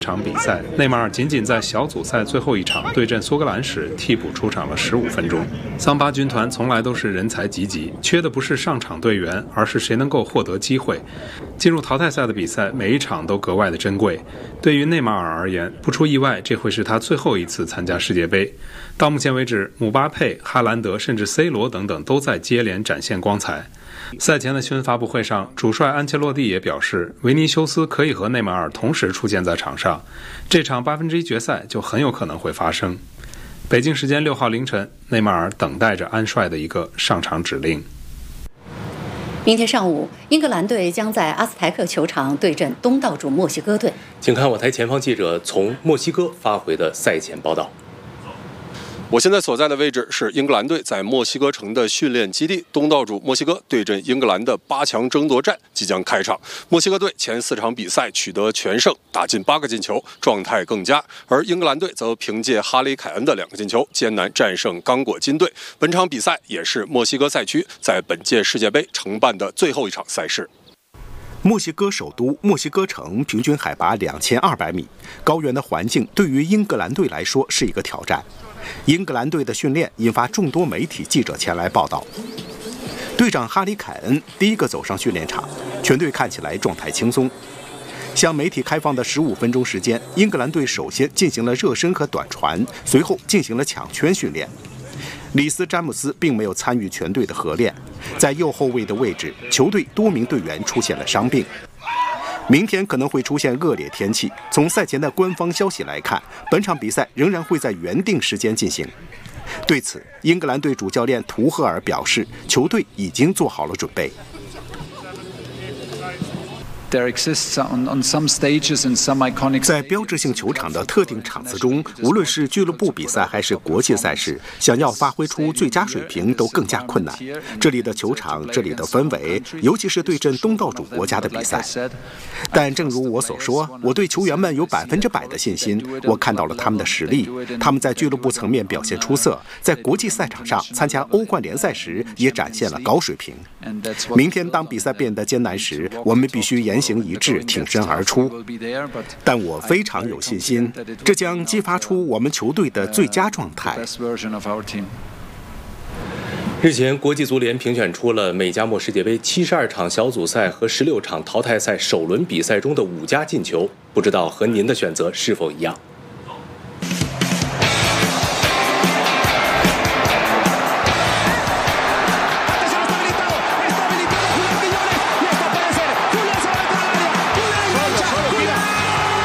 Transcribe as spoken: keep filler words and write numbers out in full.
场比赛，内马尔仅仅在小组赛最后一场对阵苏格兰时替补出场了十五分钟。桑巴军团从来都是人才济济，缺的不是上场队员，而是谁能够获得机会。进入淘汰赛的比赛，每一场都格外的珍贵。对于内马尔而言，不出意外，这会是他最后一次参加世界杯。到目前为止，姆巴佩、哈兰德甚至 C 罗等等都在接连展现光彩。赛前的新闻发布会上，主帅安切洛蒂也表示，维尼修斯可以和内马尔同时出现在场上，这场八分之一决赛就很有可能会发生。北京时间六号凌晨，内马尔等待着安帅的一个上场指令。 明天上午，英格兰队将在阿斯台克球场对阵东道主墨西哥队。 请看我台前方记者从墨西哥发回的赛前报道。 我现在所在的位置是英格兰队在墨西哥城的训练基地，东道主墨西哥对阵英格兰的八强争夺战即将开场。墨西哥队前四场比赛取得全胜，打进八个进球，状态更佳；而英格兰队则凭借哈里凯恩的两个进球，艰难战胜刚果金队。本场比赛也是墨西哥赛区在本届世界杯承办的最后一场赛事。 墨西哥首都墨西哥城平均海拔两千二百米，高原的环境对于英格兰队来说是一个挑战。英格兰队的训练引发众多媒体记者前来报道。队长哈里凯恩第一个走上训练场，全队看起来状态轻松。向媒体开放的十五分钟时间，英格兰队首先进行了热身和短传，随后进行了抢圈训练。里斯詹姆斯并没有参与全队的合练，在右后卫的位置，球队多名队员出现了伤病。明天可能会出现恶劣天气，从赛前的官方消息来看，本场比赛仍然会在原定时间进行。对此，英格兰队主教练图赫尔表示，球队已经做好了准备。在标志性球场的特定场次中，无论是俱乐部比赛还是国际赛事，想要发挥出最佳水平都更加困难。这里的球场，这里的氛围，尤其是对阵东道主国家的比赛。但正如我所说，我对球员们有百分之百的信心。我看到了他们的实力，他们在俱乐部层面表现出色，在国际赛场上参加欧冠联赛时也展现了高水平。明天当比赛变得艰难时，我们必须言行一致，挺身而出。但我非常有信心，这将激发出我们球队的最佳状态。 日前，国际足联评选出了美加墨世界杯七十二场小组赛和十六场淘汰赛首轮比赛中的五家进球，不知道和您的选择是否一样？